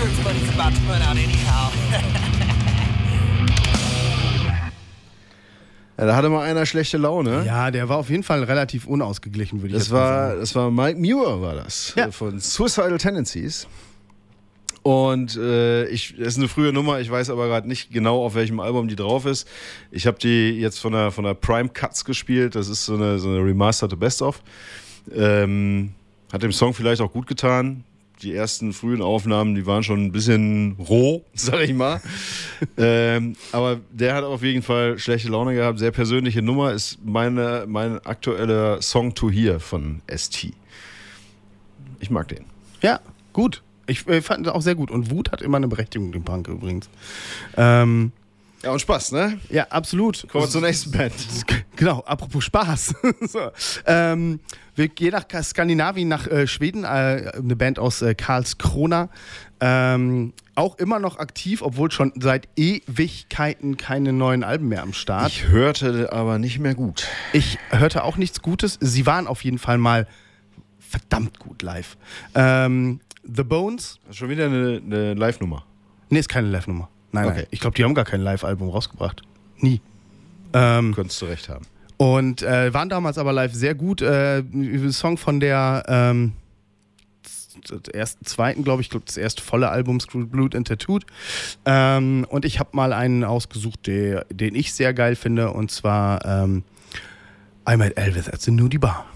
insurance money's about to run out anyhow. Ja, da hatte mal einer schlechte Laune. Ja, der war auf jeden Fall relativ unausgeglichen, würde ich jetzt mal sagen. Das war Mike Muir, war das. Ja. Von Suicidal Tendencies. Und das ist eine frühe Nummer, ich weiß aber gerade nicht genau, auf welchem Album die drauf ist. Ich habe die jetzt von der Prime Cuts gespielt, das ist so eine remasterte Best-of. Hat dem Song vielleicht auch gut getan. Die ersten frühen Aufnahmen, die waren schon ein bisschen roh, sag ich mal. Aber der hat auf jeden Fall schlechte Laune gehabt. Sehr persönliche Nummer, ist mein aktueller Song to Hear von ST. Ich mag den. Ja, gut. Ich fand es auch sehr gut. Und Wut hat immer eine Berechtigung, den Punk übrigens. Ja, und Spaß, ne? Ja, absolut. Kommen wir zur nächsten Band. Genau, apropos Spaß. So. Wir gehen nach Skandinavien, nach Schweden, eine Band aus Karlskrona. Auch immer noch aktiv, obwohl schon seit Ewigkeiten keine neuen Alben mehr am Start. Ich hörte aber nicht mehr gut. Ich hörte auch nichts Gutes. Sie waren auf jeden Fall mal verdammt gut live. The Bones. Das ist schon wieder eine Live-Nummer. Nee, ist keine Live-Nummer. Nein, Okay. nein. Ich glaube, die haben gar kein Live-Album rausgebracht. Nie. Könntest du recht haben. Und waren damals aber live sehr gut. Song von der zweiten, glaube ich, das erste volle Album, Screwed Blood and Tattooed. Und ich habe mal einen ausgesucht, den ich sehr geil finde, und zwar I Met Elvis at the Nudie Bar.